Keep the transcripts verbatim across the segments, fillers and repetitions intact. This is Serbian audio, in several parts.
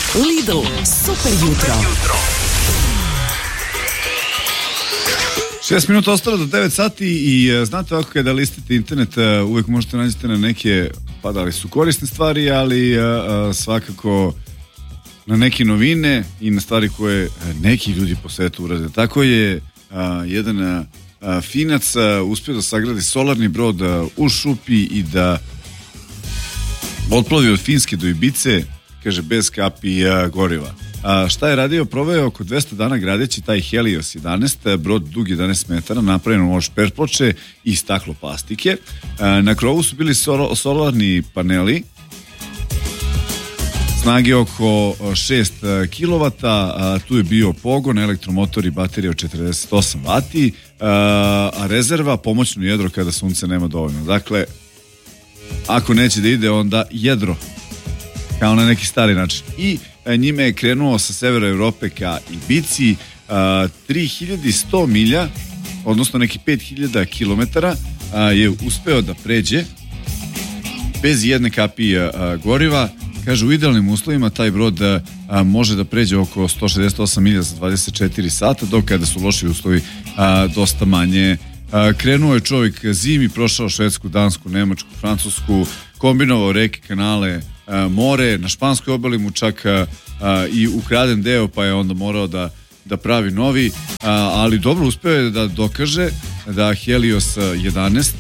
Lidl, super jutro. šest minuta ostalo do devet sati i uh, znate ovako kada listite internet uh, uvijek možete nađete na neke, pa da li su korisne stvari, ali uh, uh, svakako na neke novine i na stvari koje uh, neki ljudi po svetu urade. Tako je uh, jedan uh, Finac uh, uspio da sagradi solarni brod uh, u šupi i da otplovi od Finske do Ibice, kaže, bez kapi uh, goriva. A šta je radio? Proveo oko dvesta dana gradeći taj Helios jedanaest, brod dug jedanaest metara, napravljeno od šperploče i stakloplastike. Na krovu su bili solarni paneli snage oko šest kilovata, tu je bio pogon, elektromotor i baterija od četrdeset osam vati, a rezerva pomoćno jedro kada sunce nema dovoljno. Dakle, ako neće da ide, onda jedro, kao na neki stari način. I njime je krenuo sa severa Evrope ka Ibici, tri hiljade sto milja, odnosno neki pet hiljada kilometara je uspeo da pređe bez jedne kapi goriva. Kaže, u idealnim uslovima taj brod može da pređe oko sto šezdeset osam milja za dvadeset četiri sata, dok kada su loši uslovi dosta manje. Krenuo je čovjek zimi, prošao Švedsku, Dansku, Nemačku, Francusku, kombinovao reke, kanale, more, na španskoj obali mu čak i ukraden deo, pa je onda morao da, da pravi novi, ali dobro uspeo je da dokaže da Helios jedanaest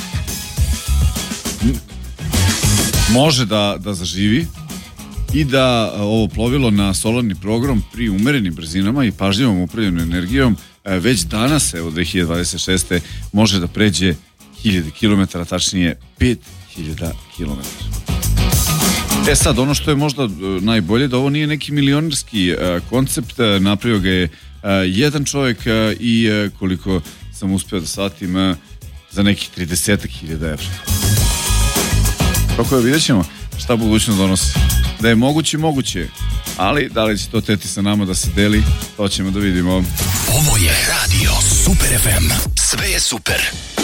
može da, da zaživi i da ovo plovilo na solarni program pri umerenim brzinama i pažljivom upravljanju energijom već danas, evo dve hiljade dvadeset šeste može da pređe hiljade kilometara, tačnije pet hiljada kilometara. E sad, ono što je možda najbolje, da ovo nije neki milionarski uh, koncept, uh, napravio ga je uh, jedan čovjek uh, i uh, koliko sam uspio da shvatim, uh, za nekih trideset hiljada evra. Kako je, vidjet ćemo šta budućnost donosi. Da je moguće, moguće, ali da li će to teti sa nama da se deli, to ćemo da vidimo. Ovo je Radio Super ef em. Sve je super.